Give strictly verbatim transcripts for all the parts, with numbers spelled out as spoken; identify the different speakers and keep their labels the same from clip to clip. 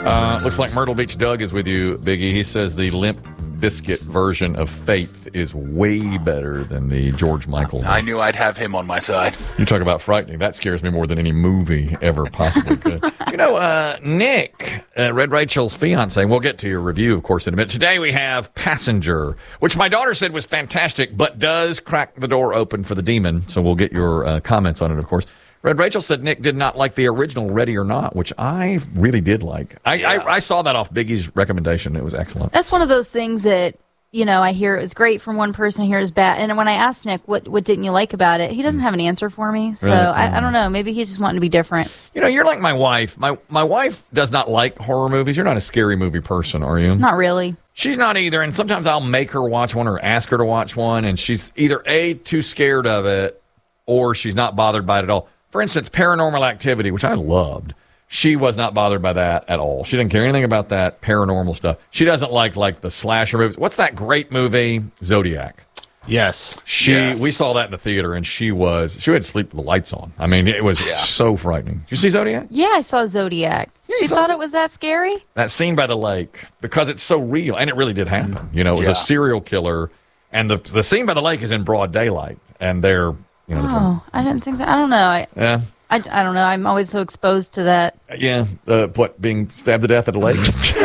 Speaker 1: Uh, looks like Myrtle Beach Doug is with you, Biggie. He says the Limp Bizkit version of Faith is way better than the George Michael.
Speaker 2: I knew I'd have him on my side.
Speaker 1: You talk about frightening. That scares me more than any movie ever possibly could. You know, uh, Nick, uh, Red Rachel's fiance, we'll get to your review, of course, in a minute. Today we have Passenger, which my daughter said was fantastic, but does crack the door open for the demon. So we'll get your uh, comments on it, of course. Red Rachel said Nick did not like the original Ready or Not, which I really did like. I, yeah. I, I saw that off Biggie's recommendation. It was excellent.
Speaker 3: That's one of those things that, you know, I hear it was great from one person, I hear it's bad. And when I asked Nick, what what didn't you like about it, he doesn't have an answer for me. So
Speaker 1: Really?
Speaker 3: I, I don't know. Maybe he's just wanting to be different.
Speaker 1: You know, you're like my wife. My my wife does not like horror movies. You're not a scary movie person, are you?
Speaker 3: Not really.
Speaker 1: She's not either. And sometimes I'll make her watch one or ask her to watch one, and she's either A, too scared of it, or she's not bothered by it at all. For instance, Paranormal Activity, which I loved, she was not bothered by that at all. She didn't care anything about that paranormal stuff. She doesn't like like the slasher movies. What's that great movie, Zodiac?
Speaker 4: Yes.
Speaker 1: She
Speaker 4: yes.
Speaker 1: We saw that in the theater, and she was she had to sleep with the lights on. I mean, it was
Speaker 2: Yeah.
Speaker 1: so frightening. Did you see Zodiac?
Speaker 3: Yeah, I saw Zodiac.
Speaker 1: Yeah, you
Speaker 3: She
Speaker 1: saw
Speaker 3: thought
Speaker 1: it?
Speaker 3: it was that scary?
Speaker 1: That scene by the lake, because it's so real, and it really did happen. You know, it was
Speaker 2: Yeah.
Speaker 1: a serial killer, and the the scene by the lake is in broad daylight, and they're you know.
Speaker 3: Oh, I didn't think that. I don't know. I,
Speaker 1: Yeah.
Speaker 3: I, I don't know. I'm always so exposed to that.
Speaker 1: Yeah, uh, what, being stabbed to death at a lake?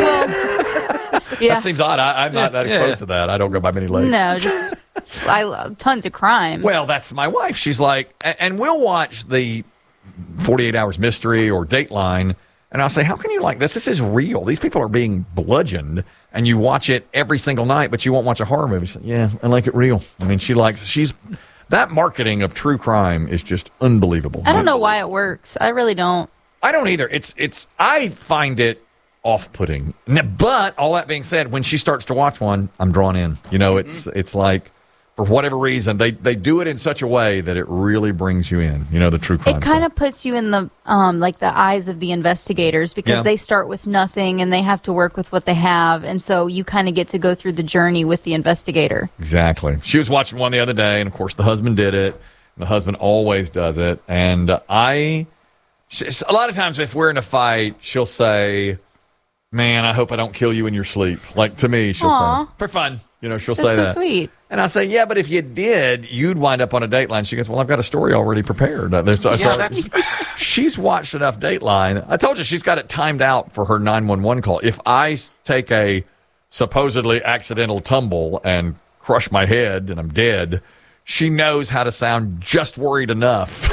Speaker 3: Yeah.
Speaker 1: That seems odd. I, I'm not that exposed
Speaker 4: yeah.
Speaker 1: to that. I don't go by many lakes.
Speaker 3: No, just I love tons of crime.
Speaker 1: Well, that's my wife. She's like, and, and we'll watch the forty-eight hours Mystery or Dateline, and I'll say, how can you like this? This is real. These people are being bludgeoned, and you watch it every single night, but you won't watch a horror movie. She's like, yeah, I like it real. I mean, she likes, she's, that marketing of true crime is just unbelievable.
Speaker 3: I don't know why it works. I really don't.
Speaker 1: I don't either. It's it's. I find it off-putting. N- But all that being said, when she starts to watch one, I'm drawn in. You know, it's it's like for whatever reason they they do it in such a way that it really brings you in. You know, the true crime.
Speaker 3: It kind
Speaker 1: stuff.
Speaker 3: of puts you in the um like the eyes of the investigators because
Speaker 1: Yeah.
Speaker 3: they start with nothing and they have to work with what they have, and so you kind of get to go through the journey with the investigator.
Speaker 1: Exactly. She was watching one the other day, and of course the husband did it. The husband always does it, and uh, I. A lot of times, if we're in a fight, she'll say, "Man, I hope I don't kill you in your sleep." Like to me, she'll
Speaker 3: Aw.
Speaker 1: say, "For fun." You know, she'll
Speaker 3: That's
Speaker 1: say
Speaker 3: so
Speaker 1: that.
Speaker 3: sweet.
Speaker 1: And I say, "Yeah, but if you did, you'd wind up on a Dateline." She goes, "Well, I've got a story already prepared." Uh, there's- it's
Speaker 2: Yeah,
Speaker 1: al-
Speaker 2: that's-
Speaker 1: she's watched enough Dateline. I told you she's got it timed out for her nine one one call. If I take a supposedly accidental tumble and crush my head and I'm dead, she knows how to sound just worried enough,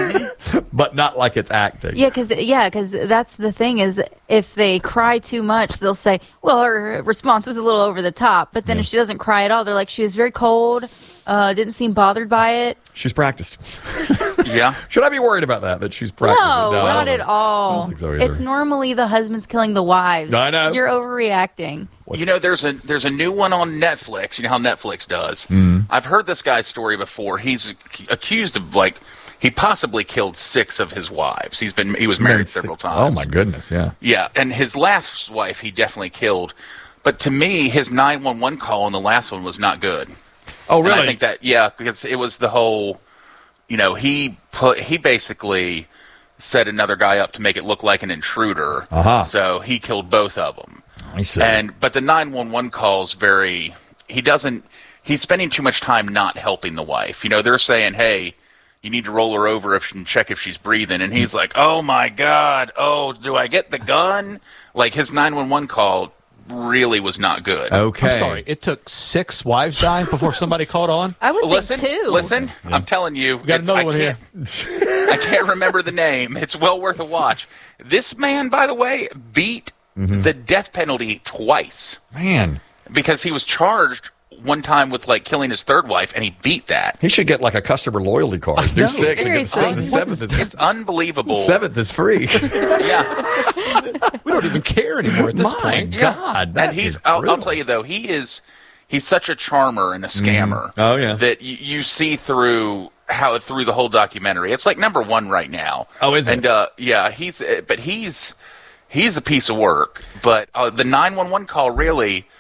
Speaker 1: but not like it's acting.
Speaker 3: Yeah, because yeah, 'cause that's the thing is if they cry too much, they'll say, "Well, her response was a little over the top." But then
Speaker 1: Yeah.
Speaker 3: if she doesn't cry at all, they're like, "She was very cold, uh, didn't seem bothered by it."
Speaker 1: She's practiced.
Speaker 2: Yeah.
Speaker 1: Should I be worried about that? That she's practiced?
Speaker 3: No,
Speaker 1: I
Speaker 3: not
Speaker 1: don't
Speaker 3: at
Speaker 1: know. I
Speaker 3: all.
Speaker 1: don't think so either.
Speaker 3: It's normally the husbands killing the wives.
Speaker 1: I know.
Speaker 3: You're overreacting.
Speaker 2: You know, there's a there's a new one on Netflix. You know how Netflix does.
Speaker 1: Mm-hmm.
Speaker 2: I've heard this guy's story before. He's ac- accused of like he possibly killed six of his wives. He's been he was married several times.
Speaker 1: Oh my goodness, yeah.
Speaker 2: Yeah, and his last wife he definitely killed. But to me, his nine one one call on the last one was not good.
Speaker 1: Oh
Speaker 2: And
Speaker 1: really?
Speaker 2: I think that yeah, because it was the whole, you know, he put he basically set another guy up to make it look like an intruder.
Speaker 1: Uh-huh.
Speaker 2: So he killed both of them.
Speaker 1: I see.
Speaker 2: And but the nine one one calls very he doesn't he's spending too much time not helping the wife. You know, they're saying, "Hey, you need to roll her over if and check if she's breathing." And he's like, "Oh my god. Oh, do I get the gun?" Like his nine one one call really was not good.
Speaker 1: Okay.
Speaker 4: I'm sorry. It took six wives dying before somebody caught on.
Speaker 3: I would
Speaker 2: Listen,
Speaker 3: think two.
Speaker 2: listen. I'm telling you,
Speaker 4: We got
Speaker 2: it's-
Speaker 4: another
Speaker 2: I
Speaker 4: one here.
Speaker 2: can't- I can't remember the name. It's well worth a watch. This man, by the way, beat
Speaker 1: Mm-hmm.
Speaker 2: the death penalty twice
Speaker 1: Man,
Speaker 2: because he was charged one time with like killing his third wife, and he beat that.
Speaker 1: he should get like a customer loyalty card. Do
Speaker 4: know.
Speaker 1: six and get
Speaker 3: Seriously.
Speaker 1: the seventh. Is,
Speaker 2: It's unbelievable.
Speaker 1: seventh is free.
Speaker 2: Yeah,
Speaker 4: We don't even care anymore at this
Speaker 1: My
Speaker 4: point.
Speaker 1: God, that
Speaker 2: and he's.
Speaker 1: is
Speaker 2: I'll, I'll
Speaker 1: brutal.
Speaker 2: tell you though, he is. He's such a charmer and a scammer.
Speaker 1: Oh, yeah.
Speaker 2: that you, you see through how through the whole documentary. It's like number one right now.
Speaker 1: Oh, is it?
Speaker 2: And uh, yeah, he's. uh, But he's. He's a piece of work. But uh, the nine one one call really.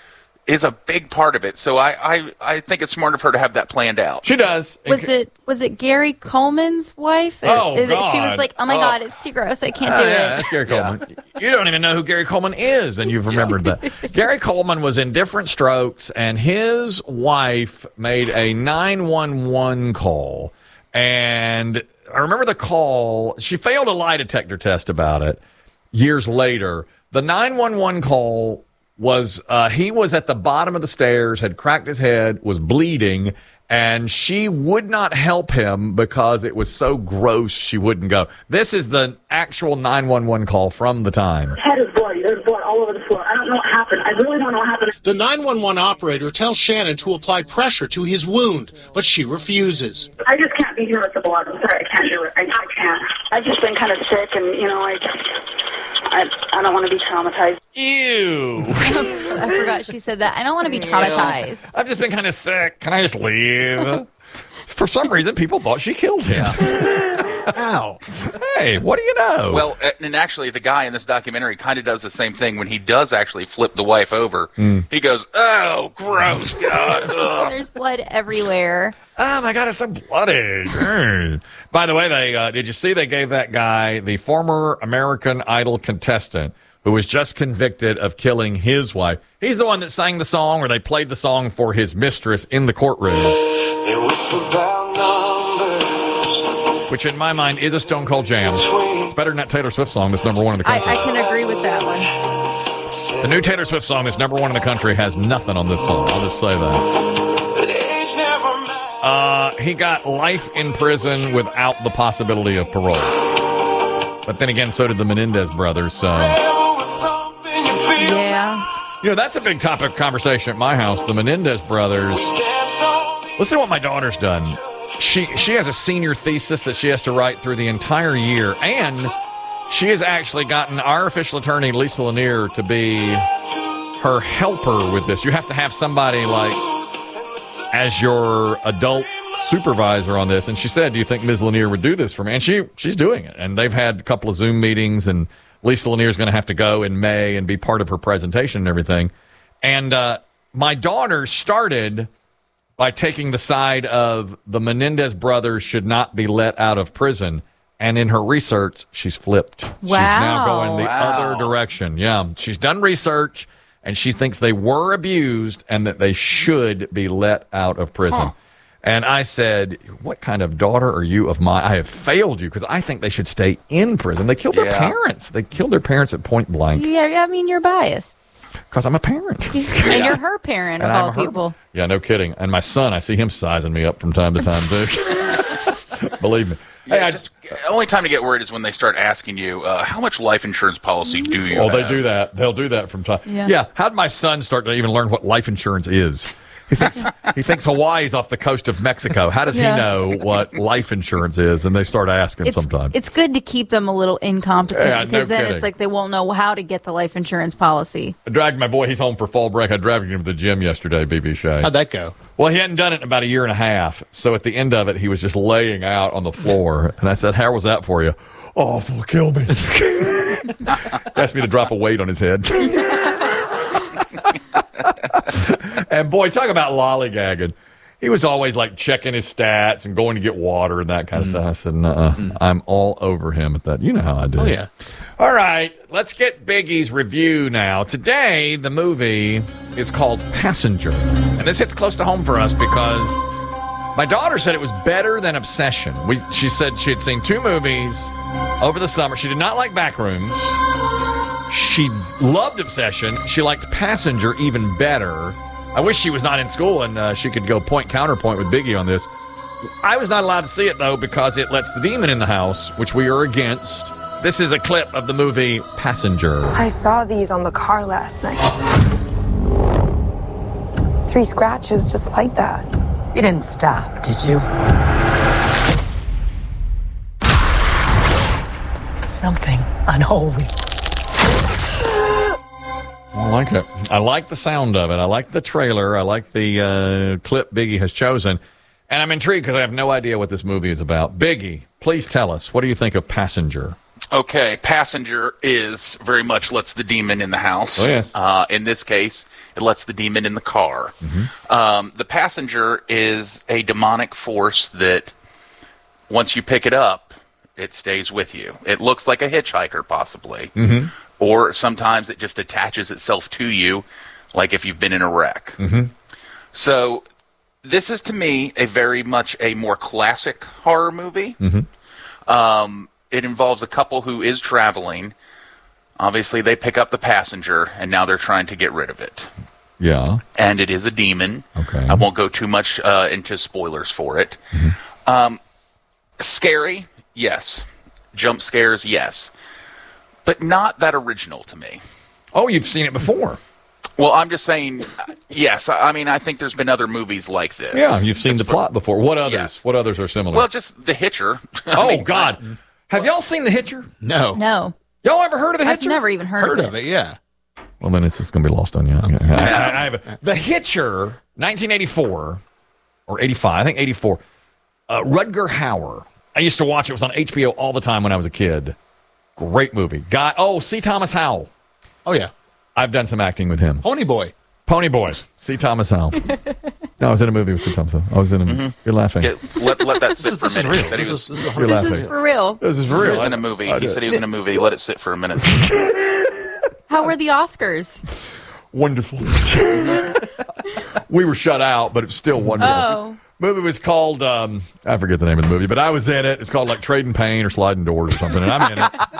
Speaker 2: is a big part of it. So I, I, I think it's smart of her to have that planned out.
Speaker 1: She does.
Speaker 3: Was it was it Gary Coleman's wife?
Speaker 1: Oh,
Speaker 3: It- it-
Speaker 1: God.
Speaker 3: She was like, "Oh my
Speaker 2: Oh.
Speaker 3: God, it's too gross. I can't
Speaker 1: Oh,
Speaker 3: do
Speaker 1: yeah,
Speaker 3: it."
Speaker 1: that's Gary Coleman. You don't even know who Gary Coleman is, and you've remembered that. Gary Coleman was in Different Strokes, and his wife made a nine one one call. And I remember the call. She failed a lie detector test about it years later. The nine one one call was uh, he was at the bottom of the stairs, had cracked his head, was bleeding, and she would not help him because it was so gross she wouldn't go. This is the actual nine one one call from the time.
Speaker 5: Head is bloody. There's blood all over the floor. I don't know what happened. I really don't know what happened.
Speaker 6: The nine one one operator tells Shannon to apply pressure to his wound, but she refuses.
Speaker 5: I just can't be here with the blood. I'm sorry. I can't do it. I, I can't. I've just been kind of sick, and, you know, I, I, I don't want to be traumatized.
Speaker 1: Ew.
Speaker 3: I forgot she said that. I don't want to be traumatized.
Speaker 1: I've just been kind of sick. Can I just leave? For some reason, people thought she killed him. Ow. Hey, what do you know?
Speaker 2: Well, and actually, the guy in this documentary kind of does the same thing when he does actually flip the wife over.
Speaker 1: Mm.
Speaker 2: He goes, "Oh, gross, God." ugh."
Speaker 3: There's blood everywhere.
Speaker 1: Oh my God, it's so bloody. Mm. By the way, they uh, did you see they gave that guy, the former American Idol contestant, who was just convicted of killing his wife. He's the one that sang the song, or they played the song for his mistress in the courtroom. Which in my mind is a Stone Cold jam. It's better than that Taylor Swift song that's number one in the
Speaker 3: I,
Speaker 1: country.
Speaker 3: I can agree with that one.
Speaker 1: The new Taylor Swift song that's number one in the country has nothing on this song. I'll just say that. Uh, he got life in prison without the possibility of parole. But then again, so did the Menendez brothers, so...
Speaker 3: Yeah.
Speaker 1: You know, that's a big topic of conversation at my house. The Menendez brothers. Listen to what my daughter's done. She she has a senior thesis that she has to write through the entire year, and she has actually gotten our official attorney, Lisa Lanier, to be her helper with this. You have to have somebody like as your adult supervisor on this. And she said, "Do you think Miz Lanier would do this for me?" And she she's doing it. And they've had a couple of Zoom meetings, and Lisa Lanier is going to have to go in May and be part of her presentation and everything. And uh, my daughter started by taking the side of the Menendez brothers should not be let out of prison. And in her research, she's flipped. She's now going the
Speaker 2: Wow.
Speaker 1: other direction. Yeah, she's done research, and she thinks they were abused and that they should be let out of prison. Huh. And I said, what kind of daughter are you of mine? I have failed you because I think they should stay in prison. They killed their
Speaker 2: Yeah.
Speaker 1: parents. They killed their parents at point blank
Speaker 3: Yeah, I mean, you're biased.
Speaker 1: because I'm a parent.
Speaker 3: And you're her parent, of
Speaker 1: And
Speaker 3: all
Speaker 1: I'm her-
Speaker 3: people.
Speaker 1: Yeah, no kidding. And my son, I see him sizing me up from time to time, too. Believe me.
Speaker 2: Yeah,
Speaker 1: Hey, I,
Speaker 2: just the only time to get worried is when they start asking you, uh, "How much life insurance policy do you?"
Speaker 1: oh, they
Speaker 2: have?
Speaker 1: do that. They'll do that from time.
Speaker 3: Yeah.
Speaker 1: yeah. How'd my son start to even learn what life insurance is? He thinks, he thinks Hawaii's off the coast of Mexico. How does
Speaker 3: Yeah.
Speaker 1: he know what life insurance is? And they start asking
Speaker 3: It's,
Speaker 1: sometimes.
Speaker 3: it's good to keep them a little incompetent
Speaker 1: Yeah, no
Speaker 3: because then
Speaker 1: kidding.
Speaker 3: it's like they won't know how to get the life insurance policy.
Speaker 1: I dragged my boy. He's home for fall break. I dragged him to the gym yesterday, B B Shay.
Speaker 4: How'd that go?
Speaker 1: Well, he hadn't done it in about a year and a half. So at the end of it, he was just laying out on the floor. And I said, "How was that for you?" "Awful. Kill me." Asked me to drop a weight on his head. And boy, talk about lollygagging. He was always like checking his stats and going to get water and that kind of stuff. I said, "Nuh-uh. I'm all over him at that." You know how I do.
Speaker 4: Oh, yeah.
Speaker 1: All right, let's get Biggie's review now. Today, the movie is called Passenger. And this hits close to home for us because my daughter said it was better than Obsession. We, she said she had seen two movies over the summer. She did not like Backrooms. She loved Obsession. She liked Passenger even better. I wish she was not in school and uh, she could go point counterpoint with Biggie on this. I was not allowed to see it, though, because it lets the demon in the house, which we are against. This is a clip of the movie Passenger.
Speaker 7: I saw these on the car last night. Three scratches just like that.
Speaker 8: You didn't stop, did you? It's something unholy.
Speaker 1: I like it. I like the sound of it. I like the trailer. I like the uh, clip Biggie has chosen. And I'm intrigued because I have no idea what this movie is about. Biggie, please tell us. What do you think of Passenger?
Speaker 2: Okay, Passenger is very much lets the demon in the house.
Speaker 1: Oh, yes.
Speaker 2: Uh, in this case, it lets the demon in the car.
Speaker 1: Mm-hmm.
Speaker 2: Um, the Passenger is a demonic force that once you pick it up, it stays with you. It looks like a hitchhiker, possibly.
Speaker 1: Mm-hmm.
Speaker 2: Or sometimes it just attaches itself to you, like if you've been in a wreck.
Speaker 1: Mm-hmm.
Speaker 2: So this is, to me, a very much a more classic horror movie.
Speaker 1: Mm-hmm.
Speaker 2: Um... It involves a couple who is traveling. Obviously, they pick up the passenger, and now they're trying to get rid of it.
Speaker 1: Yeah.
Speaker 2: And it is a demon.
Speaker 1: Okay.
Speaker 2: I won't go too much uh, into spoilers for it.
Speaker 1: Mm-hmm.
Speaker 2: Um, scary, yes. Jump scares, yes. But not that original to me.
Speaker 1: Oh, you've seen it before.
Speaker 2: Well, I'm just saying, yes. I mean, I think there's been other movies like this.
Speaker 1: Yeah, you've seen
Speaker 2: It's
Speaker 1: the
Speaker 2: for-
Speaker 1: plot before. What others?
Speaker 2: Yes.
Speaker 1: What others are similar?
Speaker 2: Well, just The Hitcher. I
Speaker 1: oh,
Speaker 2: mean,
Speaker 1: God. Have y'all seen The Hitcher?
Speaker 4: No.
Speaker 3: No.
Speaker 1: Y'all ever heard of The
Speaker 3: I've
Speaker 1: Hitcher?
Speaker 3: never even heard,
Speaker 4: Heard
Speaker 3: of,
Speaker 4: of
Speaker 3: it.
Speaker 4: it, yeah.
Speaker 1: Well, then it's just going to be lost on you. Okay. I, I, I have a, The Hitcher, nineteen eighty-four, or eighty-five, I think eighty-four. Uh, Rutger Hauer. I used to watch it. It was on H B O all the time when I was a kid. Great movie. Guy. Oh, C. Thomas Howell.
Speaker 4: Oh, yeah.
Speaker 1: I've done some acting with him.
Speaker 4: Pony Boy.
Speaker 1: Pony Boy. C. Thomas Howell. No, I was in a movie with C. Thomas Howell. I was in a
Speaker 2: Mm-hmm.
Speaker 1: You're laughing.
Speaker 2: Get, let, let that sit for a
Speaker 4: This is
Speaker 2: minute.
Speaker 4: real.
Speaker 2: He said he
Speaker 4: This
Speaker 2: was,
Speaker 4: is, this is
Speaker 1: You're
Speaker 4: one
Speaker 1: laughing.
Speaker 3: This is for real.
Speaker 1: This is for
Speaker 2: he
Speaker 1: real.
Speaker 2: was in a movie.
Speaker 1: I
Speaker 2: He
Speaker 1: did.
Speaker 2: said he was in a movie. Let it sit for a minute.
Speaker 3: How were the Oscars?
Speaker 1: Wonderful. We were shut out, but it's still wonderful.
Speaker 3: Oh.
Speaker 1: Movie was called, um, I forget the name of the movie, but I was in it. It's called like Trading Pain or Sliding Doors or something, and I'm in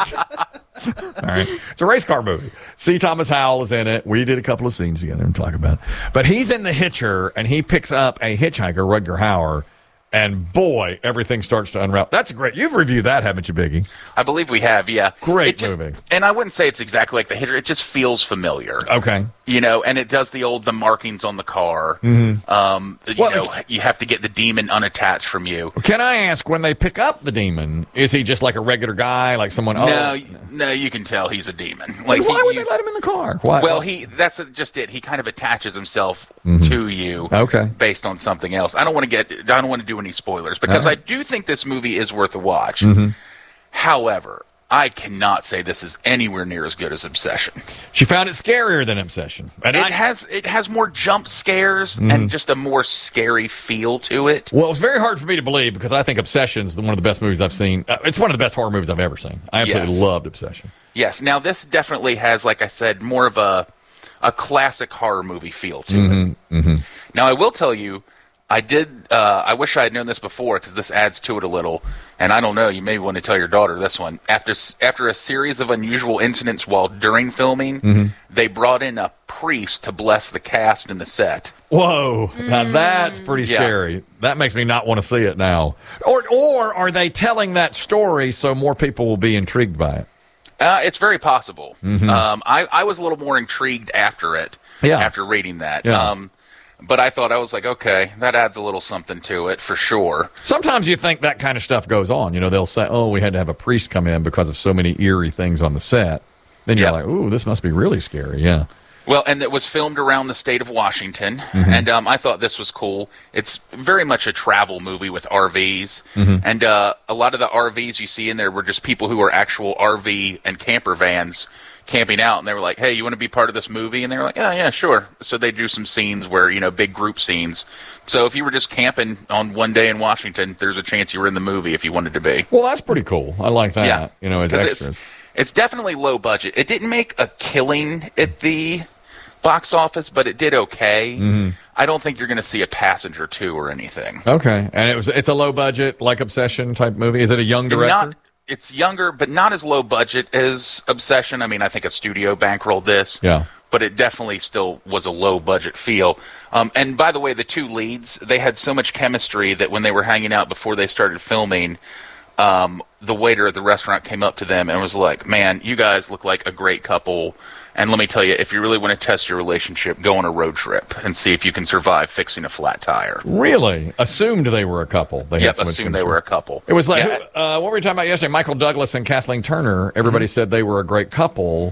Speaker 1: it. All right. It's a race car movie. C. Thomas Howell is in it. We did a couple of scenes together and talk about it. But he's in The Hitcher, and he picks up a hitchhiker, Rutger Hauer, and boy, everything starts to unravel. That's great. You've reviewed that, haven't you, Biggie?
Speaker 2: I believe we have, yeah.
Speaker 1: Great
Speaker 2: It just-
Speaker 1: movie.
Speaker 2: And I wouldn't say it's exactly like The Hitcher. It just feels familiar.
Speaker 1: Okay.
Speaker 2: You know, and it does the old, the markings on the car.
Speaker 1: Mm-hmm.
Speaker 2: Um, you
Speaker 1: Well,
Speaker 2: know,
Speaker 1: it's-
Speaker 2: you have to get the demon unattached from you.
Speaker 1: Can I ask, when they pick up the demon, is he just like a regular guy, like someone? Oh,
Speaker 2: No, no, you can tell he's a demon. Like
Speaker 1: why
Speaker 2: he,
Speaker 1: would
Speaker 2: you-
Speaker 1: they let him in the car? Why?
Speaker 2: Well, he that's just it. He kind of attaches himself to you
Speaker 1: Okay.
Speaker 2: based on something else. I don't want to get I don't want to do any spoilers because
Speaker 1: All
Speaker 2: I do think this movie is worth a watch.
Speaker 1: Mm-hmm.
Speaker 2: However, I cannot say this is anywhere near as good as Obsession.
Speaker 1: She found it scarier than Obsession. And
Speaker 2: It
Speaker 1: I,
Speaker 2: has it has more jump scares and just a more scary feel to it.
Speaker 1: well, it's very hard for me to believe because I think Obsession's the- one of the best movies I've seen. Uh, it's one of the best horror movies I've ever seen. I absolutely
Speaker 2: Yes.
Speaker 1: loved Obsession.
Speaker 2: Yes. Now this definitely has, like I said, more of a a classic horror movie feel to it.
Speaker 1: Mm-hmm.
Speaker 2: Now I will tell you, I did. Uh, I wish I had known this before because this adds to it a little. And I don't know. You may want to tell your daughter this one. After s- after a series of unusual incidents while during filming,
Speaker 1: Mm-hmm.
Speaker 2: they brought in a priest to bless the cast and the set.
Speaker 1: Whoa, now that's pretty
Speaker 2: Yeah.
Speaker 1: scary. That makes me not want to see it now. Or, or are they telling that story so more people will be intrigued by it?
Speaker 2: Uh, it's very possible. Um, I, I was a little more intrigued after it,
Speaker 1: Yeah.
Speaker 2: after reading that.
Speaker 1: Yeah.
Speaker 2: Um, but I thought I was like, okay, that adds a little something to it for sure.
Speaker 1: Sometimes you think that kind of stuff goes on. You know, they'll say, oh, we had to have a priest come in because of so many eerie things on the set. Then you're
Speaker 2: Yeah.
Speaker 1: like, ooh, this must be really scary. Yeah.
Speaker 2: Well, and it was filmed around the state of Washington, and um, I thought this was cool. It's very much a travel movie with R Vs, and uh, a lot of the R Vs you see in there were just people who were actual R V and camper vans camping out, and they were like, hey, you want to be part of this movie? And they were like, yeah, yeah, sure. So they do some scenes where, you know, big group scenes. So if you were just camping on one day in Washington, there's a chance you were in the movie if you wanted to be.
Speaker 1: Well, that's pretty cool. I like that.
Speaker 2: Yeah.
Speaker 1: You know, as
Speaker 2: 'Cause
Speaker 1: extras.
Speaker 2: It's, it's definitely low budget. It didn't make a killing at the box office, but it did okay.
Speaker 1: Mm-hmm.
Speaker 2: I don't think you're going to see a Passenger two or anything.
Speaker 1: Okay, and it was it's a low budget, like Obsession type movie. Is it a young director?
Speaker 2: Not, it's younger, but not as low budget as Obsession. I mean, I think a studio bankrolled this.
Speaker 1: Yeah.
Speaker 2: But it definitely still was a low budget feel. Um, and by the way, the two leads, they had so much chemistry that when they were hanging out before they started filming, um, the waiter at the restaurant came up to them and was like, man, you guys look like a great couple. And let me tell you, if you really want to test your relationship, go on a road trip and see if you can survive fixing a flat tire.
Speaker 1: Really? Assumed they were a couple. They had
Speaker 2: Yep,
Speaker 1: so much
Speaker 2: assume they
Speaker 1: chemistry.
Speaker 2: were a couple.
Speaker 1: It was like,
Speaker 2: Yeah,
Speaker 1: who- uh, what were we talking about yesterday? Michael Douglas and Kathleen Turner. Everybody said they were a great couple,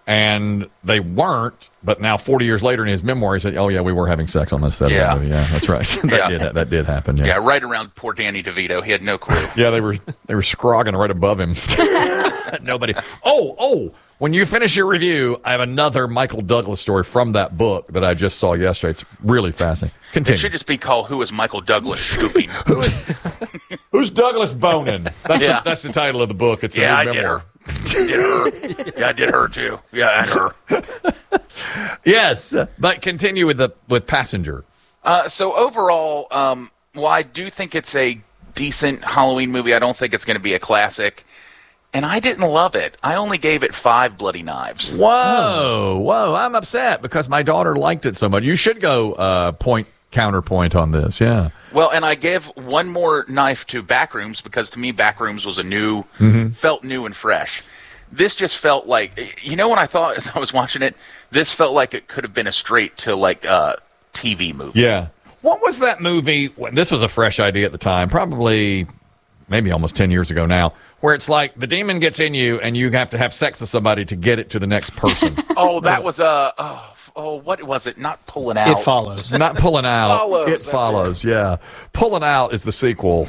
Speaker 1: and they weren't. But now, forty years later, in his memoir, he said, "Oh yeah, we were having sex on the set
Speaker 2: Yeah.
Speaker 1: of that movie." Yeah, that's right. that
Speaker 2: Yeah.
Speaker 1: did that did happen. Yeah.
Speaker 2: yeah, right around poor Danny DeVito. He had no clue.
Speaker 1: Yeah, they were they were scrogging right above him. Nobody. Oh, oh. When you finish your review, I have another Michael Douglas story from that book that I just saw yesterday. It's really fascinating. Continue.
Speaker 2: It should just be called "Who is Michael Douglas Scooping?"
Speaker 1: Who is, who's Douglas Bonin? That's,
Speaker 2: Yeah.
Speaker 1: the, that's the title of the book. It's a
Speaker 2: Yeah,
Speaker 1: new
Speaker 2: I did
Speaker 1: memoir.
Speaker 2: her. did her. Yeah, I did her too. Yeah, and her.
Speaker 1: Yes, but continue with the with Passenger.
Speaker 2: Uh, so overall, um, while I do think it's a decent Halloween movie, I don't think it's going to be a classic. And I didn't love it. I only gave it five bloody knives.
Speaker 1: Whoa, whoa! I'm upset because my daughter liked it so much. You should go uh, point counterpoint on this. Yeah.
Speaker 2: Well, and I give one more knife to Backrooms because to me, Backrooms was a new,
Speaker 1: Mm-hmm.
Speaker 2: felt new and fresh. This just felt like, you know, when I thought as I was watching it, this felt like it could have been a straight to like a T V movie.
Speaker 1: Yeah. What was that movie? This was a fresh idea at the time, probably maybe almost ten years ago now, where it's like the demon gets in you and you have to have sex with somebody to get it to the next person.
Speaker 2: Oh, that was a, oh, f- oh, what was it? Not Pulling Out.
Speaker 4: It follows.
Speaker 1: Not Pulling Out.
Speaker 2: Follows,
Speaker 1: it
Speaker 2: that's
Speaker 1: follows, yeah. Pulling Out is the sequel.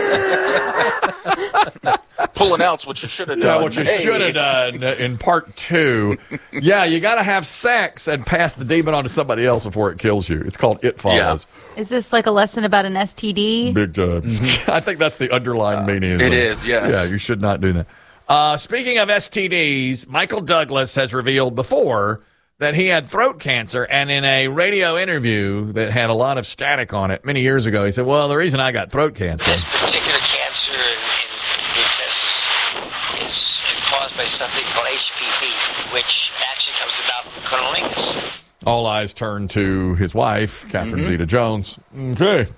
Speaker 2: Pulling Out's what you should have done.
Speaker 1: Yeah, what you
Speaker 2: Hey.
Speaker 1: should have done in part two. Yeah, you got to have sex and pass the demon on to somebody else before it kills you. It's called It Follows.
Speaker 3: Is this like a lesson about an S T D?
Speaker 1: Big time. I think that's the underlying meaning.
Speaker 2: it is, yes.
Speaker 1: Yeah, you should not do that. Uh, speaking of S T Ds, Michael Douglas has revealed before that he had throat cancer, and in a radio interview that had a lot of static on it many years ago, he said, well, the reason I got throat cancer...
Speaker 9: This particular cancer in, in the intestines is caused by something called H P V, which actually comes about from cunnilingus.
Speaker 1: All eyes turn to his wife, Catherine
Speaker 2: Mm-hmm.
Speaker 1: Zeta-Jones. Okay.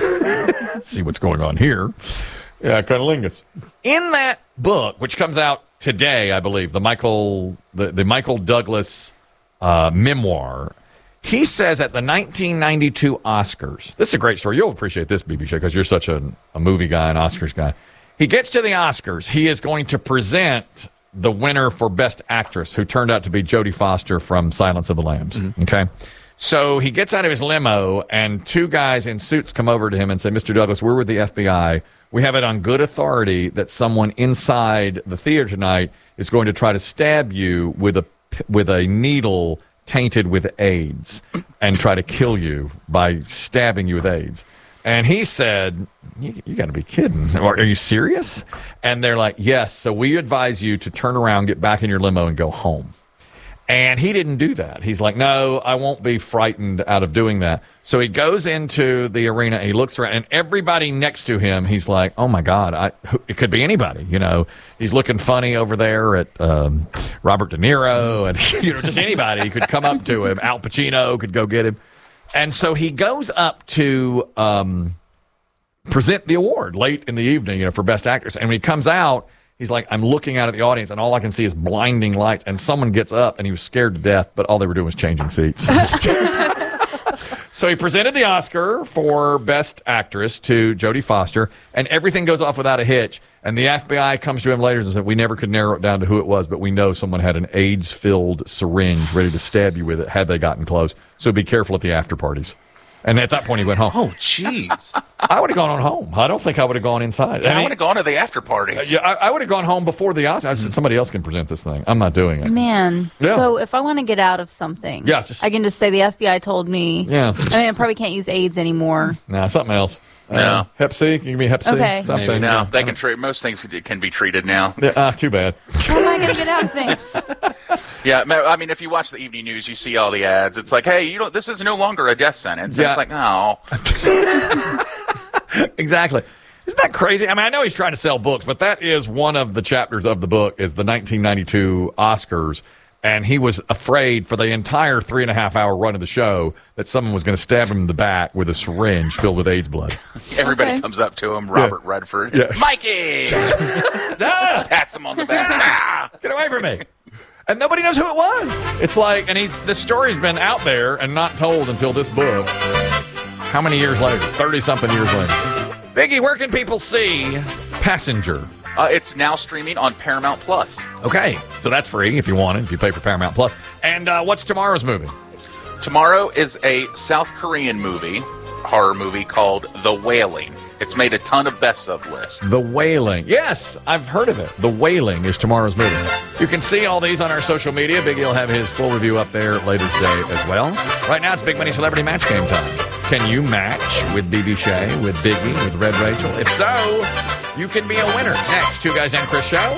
Speaker 1: See what's going on here. Yeah, cunnilingus. In that book, which comes out today, I believe, the Michael the, the Michael Douglas uh, memoir, he says at the nineteen ninety-two Oscars, this is a great story. You'll appreciate this, B B J, because you're such a, a movie guy, an Oscars guy. He gets to the Oscars. He is going to present the winner for Best Actress, who turned out to be Jodie Foster from Silence of the Lambs. Okay. So he gets out of his limo, and two guys in suits come over to him and say, Mister Douglas, we're with the F B I. We have it on good authority that someone inside the theater tonight is going to try to stab you with a, with a needle tainted with AIDS and try to kill you by stabbing you with AIDS. And he said, you, you got to be kidding. Are, are you serious? And they're like, yes. So we advise you to turn around, get back in your limo, and go home. And he didn't do that. He's like, no, I won't be frightened out of doing that. So he goes into the arena, and he looks around, and everybody next to him, he's like, oh, my God, I, it could be anybody. You know, he's looking funny over there at um, Robert De Niro, and you know, just anybody could come up to him. Al Pacino could go get him. And so he goes up to um, present the award late in the evening, you know, for Best Actress. And when he comes out, he's like, I'm looking out at the audience, and all I can see is blinding lights. And someone gets up, and he was scared to death, but all they were doing was changing seats. So he presented the Oscar for Best Actress to Jodie Foster, and everything goes off without a hitch. And the F B I comes to him later and said, we never could narrow it down to who it was, but we know someone had an AIDS-filled syringe ready to stab you with it had they gotten close. So be careful at the after parties. And at that point, he went home.
Speaker 4: Oh, jeez.
Speaker 1: I would have gone on home. I don't think I would have gone inside.
Speaker 2: I
Speaker 1: I
Speaker 2: would have gone to the after parties.
Speaker 1: yeah, I, I would have gone home before the Oscar. I said, somebody else can present this thing. I'm not doing it.
Speaker 3: Man.
Speaker 1: Yeah.
Speaker 3: So if I want to get out of something,
Speaker 1: Yeah, just-
Speaker 3: I can just say the F B I told me.
Speaker 1: Yeah.
Speaker 3: I mean, I probably can't use AIDS anymore.
Speaker 1: Nah, something else.
Speaker 2: No.
Speaker 1: Uh, Hep C? Can you give me Hep C?
Speaker 3: Okay.
Speaker 1: Something.
Speaker 4: Maybe.
Speaker 2: No,
Speaker 1: Yeah.
Speaker 2: they can treat most things can be treated now.
Speaker 1: Yeah, ah, too bad.
Speaker 3: How am I going to get out of things?
Speaker 2: Yeah, ma- I mean, if you watch the evening news, you see all the ads. It's like, hey, you don't. This is no longer a death sentence.
Speaker 1: Yeah.
Speaker 2: It's like, no.
Speaker 1: Exactly. Isn't that crazy? I mean, I know he's trying to sell books, but that is one of the chapters of the book is the nineteen ninety-two Oscars. And he was afraid for the entire three and a half hour run of the show that someone was going to stab him in the back with a syringe filled with AIDS blood.
Speaker 2: Everybody
Speaker 3: Okay.
Speaker 2: comes up to him, Robert Redford,
Speaker 1: Yeah.
Speaker 2: Mikey,
Speaker 1: Ah!
Speaker 2: pats him on the back. Ah!
Speaker 1: Get away from me. And nobody knows who it was. It's like, and he's, the story's been out there and not told until this book. How many years later? thirty-something years later. Biggie, where can people see Passenger?
Speaker 2: Uh, it's now streaming on Paramount Plus.
Speaker 1: Okay, so that's free if you want it, if you pay for Paramount Plus. And uh, what's tomorrow's movie?
Speaker 2: Tomorrow is a South Korean movie, horror movie called The Wailing. It's made a ton of best of lists.
Speaker 1: The Wailing. Yes, I've heard of it. The Wailing is tomorrow's movie. You can see all these on our social media. Biggie will have his full review up there later today as well. Right now, it's Big Money Celebrity Match Game time. Can you match with B B Shea, with Biggie, with Red Rachel? If so, you can be a winner. Next, Two Guys and Chris show.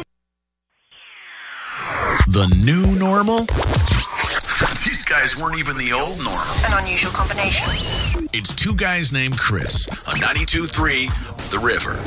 Speaker 10: The new normal? These guys weren't even the old normal.
Speaker 11: An unusual combination.
Speaker 10: It's Two Guys Named Chris on ninety-two point three The River.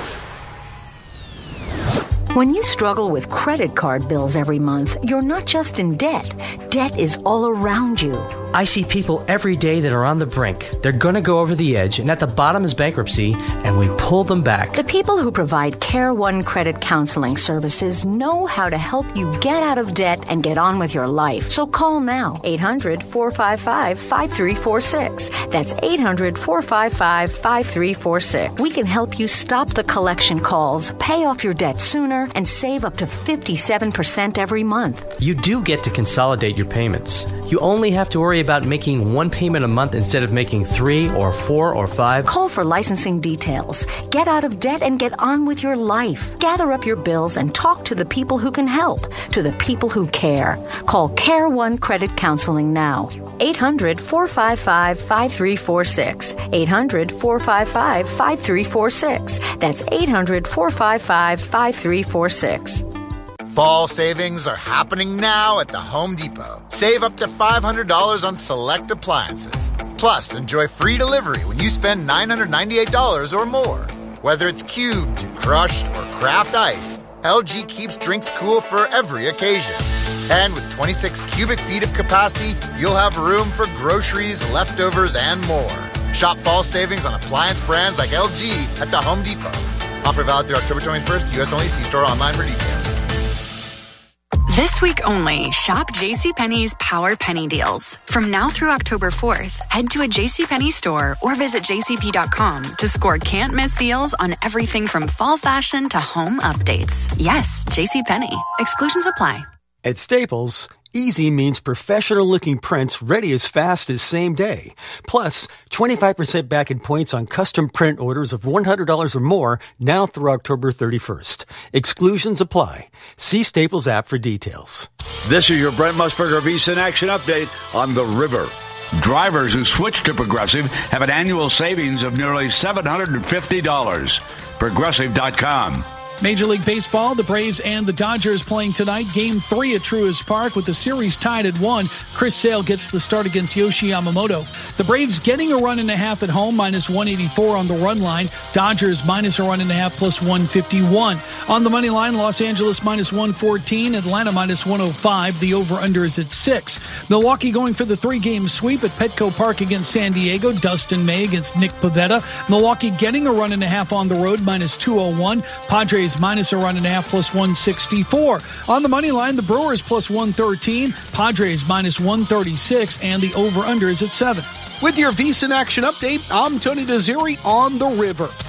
Speaker 12: When you struggle with credit card bills every month, you're not just in debt. Debt is all around you.
Speaker 13: I see people every day that are on the brink. They're going to go over the edge, and at the bottom is bankruptcy, and we pull them back.
Speaker 12: The people who provide Care One Credit Counseling Services know how to help you get out of debt and get on with your life. So call now, eight hundred, four five five, five three four six. That's eight hundred, four five five, five three four six. We can help you stop the collection calls, pay off your debt sooner, and save up to fifty-seven percent every month.
Speaker 13: You do get to consolidate your payments. You only have to worry about making one payment a month instead of making three or four or five.
Speaker 12: Call for licensing details. Get out of debt and get on with your life. Gather up your bills and talk to the people who can help, to the people who care. Call Care One Credit Counseling now. eight hundred, four five five, five three four six. eight hundred, four five five, five three four six. That's eight hundred, four five five, five three four six.
Speaker 14: Fall savings are happening now at the Home Depot. Save up to five hundred dollars on select appliances. Plus, enjoy free delivery when you spend nine hundred ninety-eight dollars or more. Whether it's cubed, crushed, or craft ice, L G keeps drinks cool for every occasion. And with twenty-six cubic feet of capacity, you'll have room for groceries, leftovers, and more. Shop fall savings on appliance brands like L G at the Home Depot. Offer valid through October twenty-first. U S only. See store online for details.
Speaker 15: This week only, shop JCPenney's Power Penny Deals. From now through October fourth, head to a JCPenney store or visit j c p dot com to score can't-miss deals on everything from fall fashion to home updates. Yes, JCPenney. Exclusions apply.
Speaker 16: At Staples, easy means professional-looking prints ready as fast as same day. Plus, twenty-five percent back in points on custom print orders of one hundred dollars or more now through October thirty-first. Exclusions apply. See Staples app for details.
Speaker 17: This is your Brent Musburger Visa in Action update on the river. Drivers who switch to Progressive have an annual savings of nearly seven hundred fifty dollars. Progressive dot com.
Speaker 18: Major League Baseball, the Braves and the Dodgers playing tonight. Game three at Truist Park with the series tied at one. Chris Sale gets the start against Yoshi Yamamoto. The Braves getting a run and a half at home, minus one eighty-four on the run line. Dodgers minus a run and a half, plus one fifty-one. On the money line, Los Angeles minus one fourteen, Atlanta minus one oh five. The over-under is at six. Milwaukee going for the three-game sweep at Petco Park against San Diego. Dustin May against Nick Pivetta. Milwaukee getting a run and a half on the road, minus two oh one. Padres minus a run and a half, plus one sixty-four. On the money line, the Brewers plus one thirteen, Padres minus one thirty-six, and the over-under is at seven. With your VSiN Action update, I'm Tony Desiri on the river.